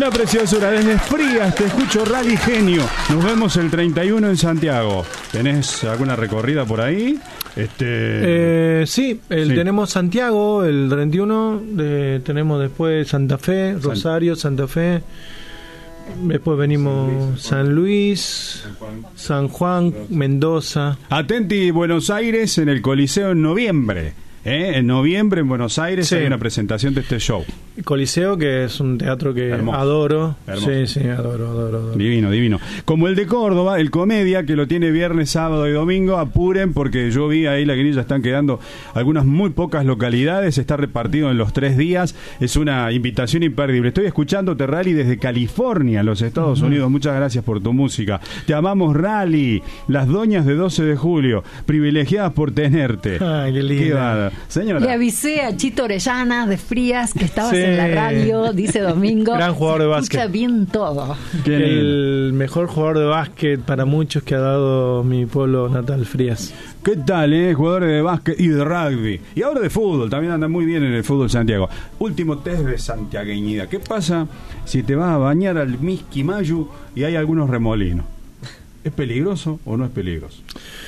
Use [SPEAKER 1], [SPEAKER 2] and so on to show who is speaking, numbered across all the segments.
[SPEAKER 1] Una preciosura, desde Frías te escucho Rally Genio. Nos vemos el 31 en Santiago. ¿Tenés alguna recorrida por ahí?
[SPEAKER 2] Sí, tenemos Santiago el 31, tenemos después Santa Fe, Rosario, Santa Fe. Después venimos San Luis, San Juan, Mendoza.
[SPEAKER 1] Atenti, Buenos Aires en el Coliseo en noviembre. En noviembre en Buenos Aires hay una presentación de este show.
[SPEAKER 2] Coliseo, que es un teatro que adoro. Sí, adoro.
[SPEAKER 1] Divino. Como el de Córdoba, el Comedia, que lo tiene viernes, sábado y domingo. Apuren, porque yo vi ahí la grilla, están quedando algunas muy pocas localidades, está repartido en los 3 días. Es una invitación imperdible. Estoy escuchándote, Rally, desde California, los Estados Unidos. Muchas gracias por tu música. Te amamos, Rally. Las doñas de 12 de julio, privilegiadas por tenerte.
[SPEAKER 2] Ay, qué lindo.
[SPEAKER 1] Señora.
[SPEAKER 3] Le avisé a Chito Orellana de Frías que estabas en la radio, dice Domingo.
[SPEAKER 2] Gran jugador de básquet.
[SPEAKER 3] Escucha bien todo.
[SPEAKER 2] El mejor jugador de básquet para muchos que ha dado mi pueblo natal, Frías.
[SPEAKER 1] ¿Qué tal, jugadores de básquet y de rugby? Y ahora de fútbol, también anda muy bien en el fútbol Santiago. Último test de santiagueñidad. ¿Qué pasa si te vas a bañar al Misquimayu y hay algunos remolinos? ¿Es peligroso o no es peligroso?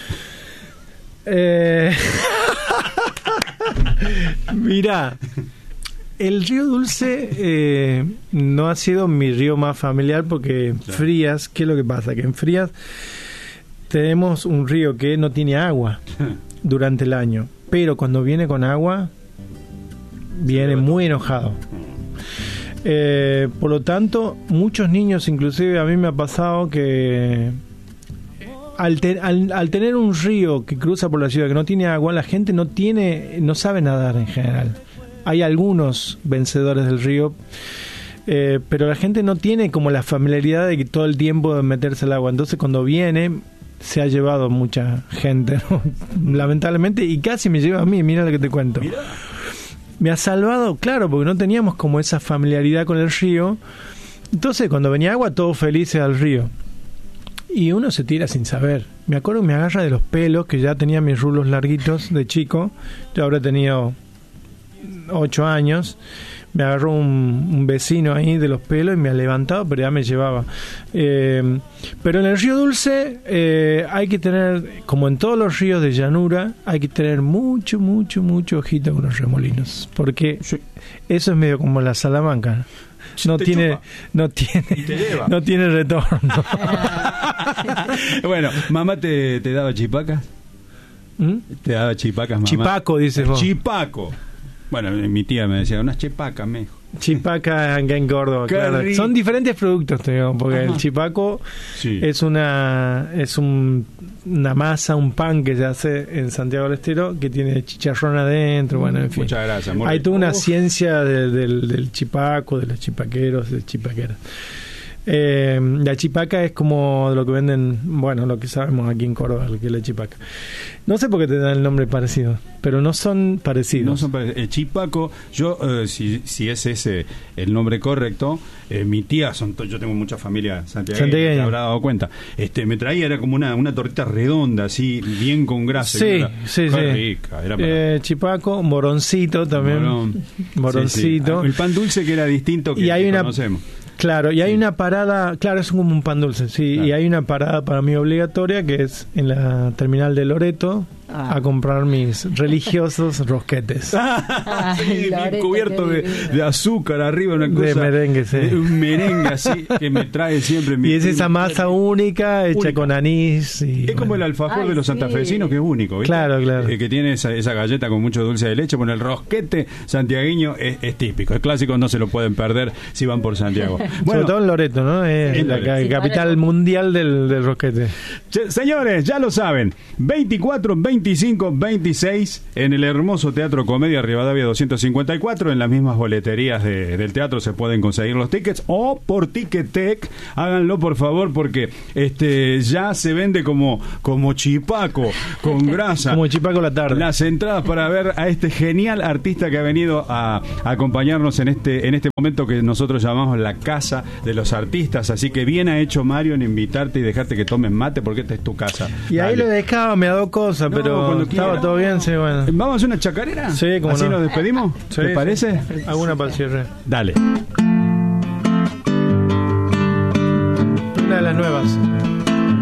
[SPEAKER 2] Mirá, el río Dulce no ha sido mi río más familiar porque en Frías, ¿qué es lo que pasa? Que en Frías tenemos un río que no tiene agua durante el año, pero cuando viene con agua viene muy enojado. Por lo tanto, muchos niños, inclusive a mí me ha pasado que al tener un río que cruza por la ciudad que no tiene agua, la gente no sabe nadar en general. Hay algunos vencedores del río, pero la gente no tiene como la familiaridad de que todo el tiempo de meterse al agua. Entonces cuando viene se ha llevado mucha gente, ¿no? Lamentablemente, y casi me lleva a mí. Mira lo que te cuento. Mirá. Me ha salvado, claro, porque no teníamos como esa familiaridad con el río. Entonces cuando venía agua, todos felices al río. Y uno se tira sin saber. Me acuerdo que me agarra de los pelos, que ya tenía mis rulos larguitos de chico. Yo habré tenido 8 años. Me agarró un vecino ahí de los pelos y me ha levantado, pero ya me llevaba. Pero en el río Dulce hay que tener, como en todos los ríos de llanura, hay que tener mucho ojito con los remolinos. Porque eso es medio como la Salamanca. No tiene retorno.
[SPEAKER 1] Bueno, mamá te daba chipacas. ¿Te daba chipacas, mamá?
[SPEAKER 2] Chipaco, dices vos.
[SPEAKER 1] Chipaco. Bueno, mi tía me decía, unas chipacas, me dijo.
[SPEAKER 2] Chipaca en Córdoba, claro. Son diferentes productos, te digo, porque el chipaco es una masa, un pan que se hace en Santiago del Estero que tiene chicharrón adentro, bueno, en fin.
[SPEAKER 1] Muchas gracias.
[SPEAKER 2] Hay toda una ciencia del chipaco, de los chipaqueros, de chipaqueras. La chipaca es como lo que venden, bueno, lo que sabemos aquí en Córdoba, lo que es la chipaca. No sé por qué te dan el nombre parecido, pero no son parecidos. No son parecidos.
[SPEAKER 1] El chipaco, yo, si es ese el nombre correcto, mi tía, yo tengo mucha familia santiagueña, te habrá dado cuenta. Me traía, era como una tortita redonda, así, bien con grasa.
[SPEAKER 2] Sí.
[SPEAKER 1] Rica. Era
[SPEAKER 2] chipaco, moroncito también. Moroncito.
[SPEAKER 1] Sí. El pan dulce que era distinto que conocemos.
[SPEAKER 2] Claro, y hay una parada, claro, es como un pan dulce, sí, claro. Y hay una parada para mí obligatoria que es en la terminal de Loreto a comprar mis religiosos rosquetes.
[SPEAKER 1] Sí, bien cubierto de azúcar arriba, una cosa.
[SPEAKER 2] De merengue, sí.
[SPEAKER 1] Un merengue así que me trae siempre.
[SPEAKER 2] Y es esa masa única, hecha con anís. Y,
[SPEAKER 1] es como el alfajor de los santafesinos, que es único, ¿viste?
[SPEAKER 2] Claro.
[SPEAKER 1] Que tiene esa galleta con mucho dulce de leche. Bueno, el rosquete santiagueño es típico. Es clásico, no se lo pueden perder si van por Santiago.
[SPEAKER 2] Bueno, sobre todo en Loreto, ¿no? Es la capital mundial del rosquete.
[SPEAKER 1] Señores, ya lo saben. 24, 25, 26 en el hermoso Teatro Comedia Rivadavia 254. En las mismas boleterías del teatro se pueden conseguir los tickets, o por Ticketek. Háganlo, por favor, porque ya se vende como chipaco con grasa.
[SPEAKER 2] Como chipaco la tarde.
[SPEAKER 1] Las entradas para ver a este genial artista que ha venido a acompañarnos en este momento que nosotros llamamos la casa de los artistas. Así que bien ha hecho, Mario, en invitarte y dejarte que tomen mate, porque esta es tu casa.
[SPEAKER 2] Y ahí lo dejaba, me ha dado cosas, pero estaba todo bien, sí, bueno.
[SPEAKER 1] ¿Vamos a hacer una chacarera?
[SPEAKER 2] Sí, como
[SPEAKER 1] ¿Así nos despedimos?
[SPEAKER 2] Sí,
[SPEAKER 1] ¿Te parece?
[SPEAKER 2] Alguna para el cierre.
[SPEAKER 1] Dale.
[SPEAKER 2] las nuevas.